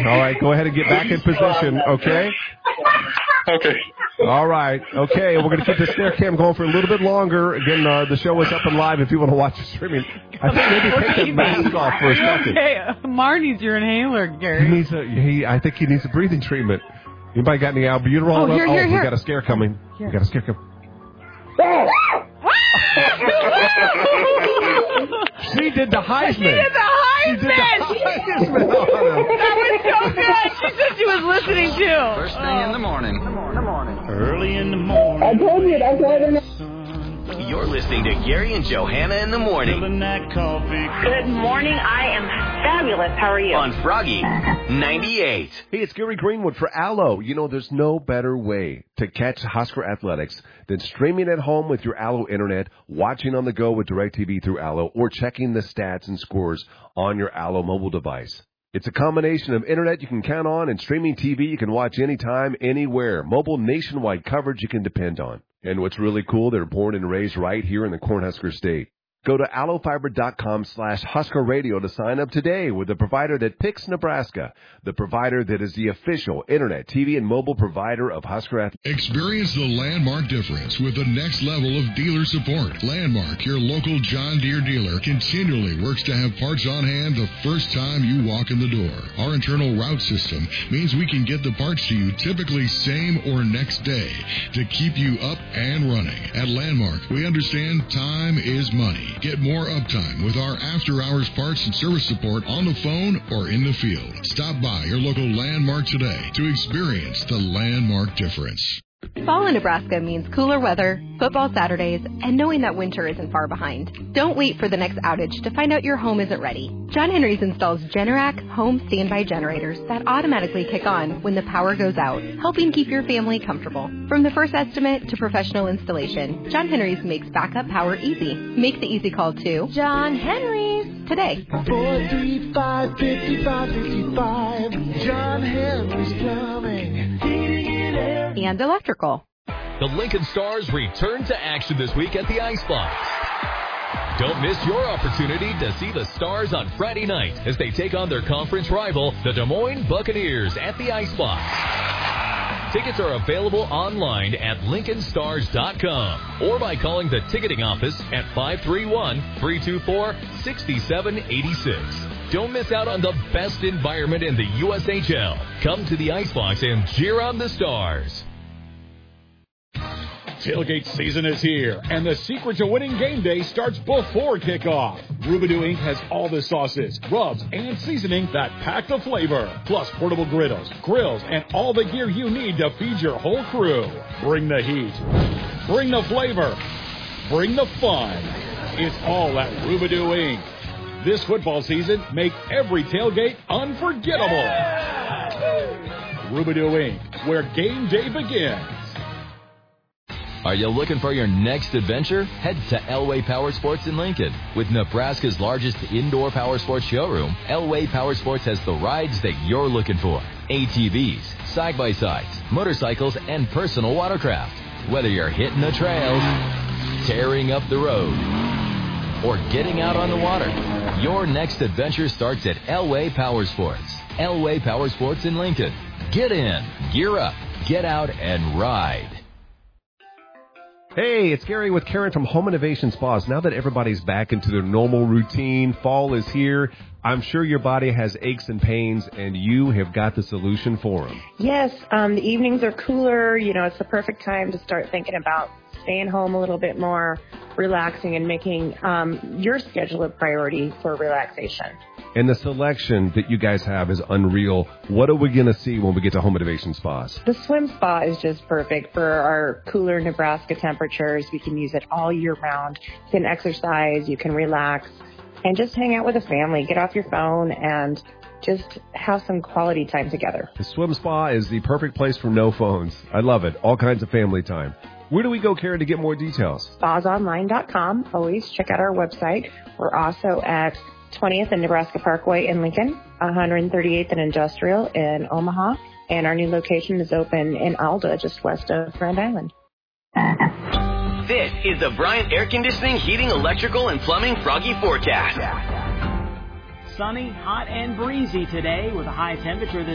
All right, go ahead and get back in position, okay? Okay. All right, okay, we're going to keep the stair cam going for a little bit longer. Again, the show is up and live if you want to watch the streaming. I think maybe take the mask off for a second. Okay, Mar needs your inhaler, Gary. I think he needs a breathing treatment. Anybody got any albuterol? Here. We got a scare coming. Here. We got a scare coming. She did the Heisman. She did the Heisman on him. That was so good. She said she was listening too. First thing in the morning. Early in the morning. I told you, that's why they're not. You're listening to Gary and Johanna in the morning. That coffee. Good morning. I am fabulous. How are you? On Froggy 98. Hey, it's Gary Greenwood for Allo. You know, there's no better way to catch Husker athletics than streaming at home with your Allo internet, watching on the go with DirecTV through Allo, or checking the stats and scores on your Allo mobile device. It's a combination of internet you can count on and streaming TV you can watch anytime, anywhere. Mobile nationwide coverage you can depend on. And what's really cool, they're born and raised right here in the Cornhusker State. Go to allofiber.com/Husker Radio to sign up today with the provider that picks Nebraska, the provider that is the official internet, TV, and mobile provider of Husker Athletics. Experience the Landmark difference with the next level of dealer support. Landmark, your local John Deere dealer, continually works to have parts on hand the first time you walk in the door. Our internal route system means we can get the parts to you typically same or next day to keep you up and running. At Landmark, we understand time is money. Get more uptime with our after-hours parts and service support on the phone or in the field. Stop by your local Landmark today to experience the Landmark difference. Fall in Nebraska means cooler weather, football Saturdays, and knowing that winter isn't far behind. Don't wait for the next outage to find out your home isn't ready. John Henry's installs Generac home standby generators that automatically kick on when the power goes out, helping keep your family comfortable. From the first estimate to professional installation, John Henry's makes backup power easy. Make the easy call to John Henry's today. 435-5555. John Henry's Plumbing. Heating and air. And electrical. The Lincoln Stars return to action this week at the Icebox. Don't miss your opportunity to see the Stars on Friday night as they take on their conference rival, the Des Moines Buccaneers, at the Icebox. Tickets are available online at LincolnStars.com or by calling the ticketing office at 531-324-6786. Don't miss out on the best environment in the USHL. Come to the Icebox and cheer on the Stars. Tailgate season is here, and the secret to winning game day starts before kickoff. Rubidou Inc. has all the sauces, rubs, and seasoning that pack the flavor, plus portable griddles, grills, and all the gear you need to feed your whole crew. Bring the heat. Bring the flavor. Bring the fun. It's all at Rubidou Inc. This football season, make every tailgate unforgettable. Rubidou Inc., where game day begins. Are you looking for your next adventure? Head to Elway Power Sports in Lincoln. With Nebraska's largest indoor power sports showroom, Elway Power Sports has the rides that you're looking for. ATVs, side-by-sides, motorcycles, and personal watercraft. Whether you're hitting the trails, tearing up the road, or getting out on the water, your next adventure starts at Elway Power Sports. Elway Power Sports in Lincoln. Get in, gear up, get out, and ride. Hey, it's Gary with Karen from Home Innovation Spas. Now that everybody's back into their normal routine, fall is here. I'm sure your body has aches and pains, and you have got the solution for them. Yes, the evenings are cooler. You know, it's the perfect time to start thinking about staying home a little bit more, relaxing, and making your schedule a priority for relaxation. And the selection that you guys have is unreal. What are we going to see when we get to Home Innovation Spas? The swim spa is just perfect for our cooler Nebraska temperatures. We can use it all year round. You can exercise, you can relax, and just hang out with the family. Get off your phone and just have some quality time together. The swim spa is the perfect place for no phones. I love it. All kinds of family time. Where do we go, Karen, to get more details? Spasonline.com. Always check out our website. We're also at 20th and Nebraska Parkway in Lincoln, 138th and Industrial in Omaha, and our new location is open in Alda, just west of Grand Island. This is the Bryant Air Conditioning, Heating, Electrical, and Plumbing Froggy Forecast. Sunny, hot, and breezy today with a high temperature this